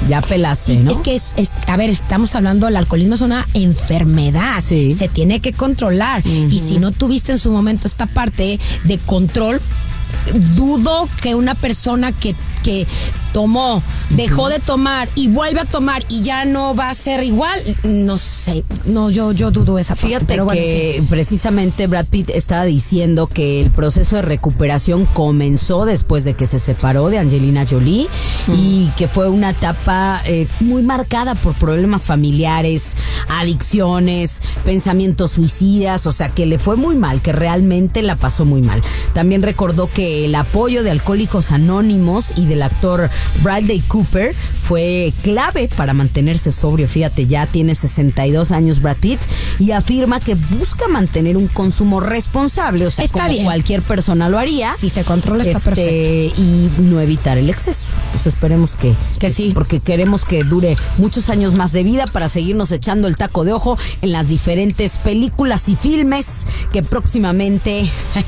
Ya pelaste, Sí, ¿no? es que a ver, estamos hablando, el alcoholismo es una enfermedad. Sí. Se tiene que controlar. Y si no tuviste en su momento esta parte de control, dudo que una persona que tomó, dejó de tomar y vuelve a tomar y ya no va a ser igual, no sé, no, yo dudo esa parte. Fíjate pero bueno, que precisamente Brad Pitt estaba diciendo que el proceso de recuperación comenzó después de que se separó de Angelina Jolie y que fue una etapa muy marcada por problemas familiares, adicciones, pensamientos suicidas, o sea que le fue muy mal, que realmente la pasó muy mal. También recordó que el apoyo de Alcohólicos Anónimos y del actor Bradley Cooper fue clave para mantenerse sobrio. Fíjate, ya tiene 62 años Brad Pitt y afirma que busca mantener un consumo responsable, o sea, está como bien. Cualquier persona lo haría. Si se controla está perfecto. Y no evitar el exceso. Pues esperemos que sí. Porque queremos que dure muchos años más de vida para seguirnos echando el taco de ojo en las diferentes películas y filmes que próximamente